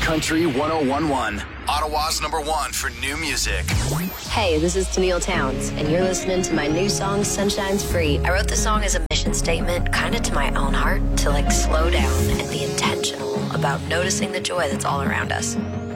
Country 101.1. Ottawa's #1 for new music. Hey, this is Tennille Towns, and you're listening to my new song, Sunshine's Free. I wrote this song as a mission statement, kind of to my own heart, to slow down and be intentional about noticing the joy that's all around us.